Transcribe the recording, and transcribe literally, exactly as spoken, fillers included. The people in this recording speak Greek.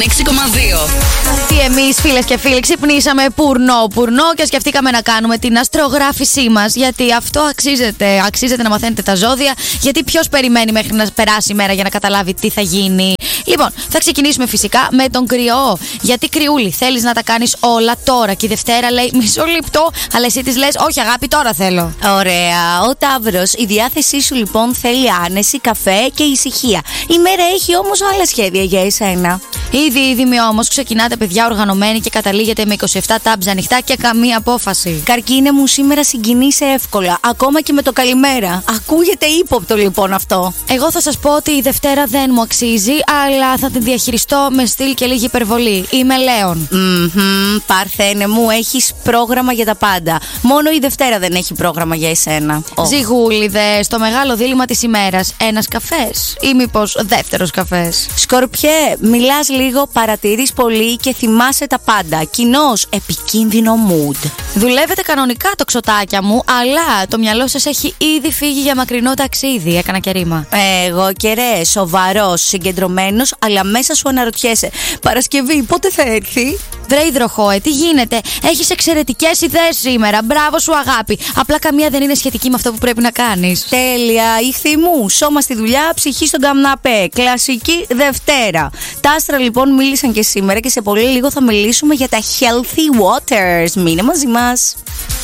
έξι κόμμα δύο. Τι εμείς φίλες και φίλοι ξυπνήσαμε πουρνό πουρνό και σκεφτήκαμε να κάνουμε την αστρογράφησή μας. Γιατί αυτό αξίζεται, αξίζεται να μαθαίνετε τα ζώδια. Γιατί ποιος περιμένει μέχρι να περάσει η μέρα για να καταλάβει τι θα γίνει. Λοιπόν, θα ξεκινήσουμε φυσικά με τον Κρυό. Γιατί Κρυούλη, θέλεις να τα κάνεις όλα τώρα. Και η Δευτέρα λέει μισό λεπτό, αλλά εσύ της λες όχι αγάπη, τώρα θέλω. Ωραία. Ο Ταύρος, η διάθεσή σου λοιπόν θέλει άνεση, καφέ και ησυχία. Η μέρα έχει όμως άλλα σχέδια για εσένα. Ήδη οι Δήμοι όμως ξεκινάτε παιδιά οργανωμένοι και καταλήγετε με είκοσι επτά τάμπς ανοιχτά και καμία απόφαση. Καρκίνε μου, σήμερα συγκινείσαι εύκολα, ακόμα και με το καλημέρα. Ακούγεται ύποπτο λοιπόν αυτό. Εγώ θα σας πω ότι η Δευτέρα δεν μου αξίζει, αλλά θα την διαχειριστώ με στυλ και λίγη υπερβολή. Είμαι Λέων. Mm-hmm, Παρθένε μου, έχεις πρόγραμμα για τα πάντα. Μόνο η Δευτέρα δεν έχει πρόγραμμα για εσένα. Oh. Ζυγούλιδε, στο μεγάλο δίλημμα της ημέρας, ένας καφές ή μήπως δεύτερος καφές. Σκορπιέ, μιλάς λίγο, παρατηρείς πολύ και θυμάσαι τα πάντα. Κοινώς επικίνδυνο mood. Δουλεύετε κανονικά το ξωτάκια μου, αλλά το μυαλό σας έχει ήδη φύγει για μακρινό ταξίδι. Έκανα και ρήμα. Εγώ και ρε, σοβαρός, συγκεντρωμένος, αλλά μέσα σου αναρωτιέσαι. Παρασκευή, πότε θα έρθει? Βρε υδροχόε, τι γίνεται? Έχεις εξαιρετικές ιδέες σήμερα. Μπράβο σου αγάπη. Απλά καμία δεν είναι σχετική με αυτό που πρέπει να κάνεις. Τέλεια, ηχθή μου. Σώμα στη δουλειά, ψυχή στον καμναπέ. Κλασική Δευτέρα. Τα άστρα λοιπόν μίλησαν και σήμερα και σε πολύ λίγο θα μιλήσουμε για τα healthy waters. Μείνε μαζί μας.